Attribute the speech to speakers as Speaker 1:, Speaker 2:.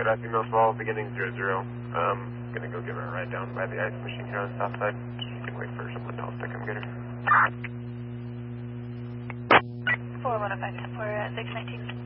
Speaker 1: up, email small, beginning 00. Gonna go give her a ride down by the ice machine here on the south side. She can wait for someone else to come get her.
Speaker 2: 4105 for 619.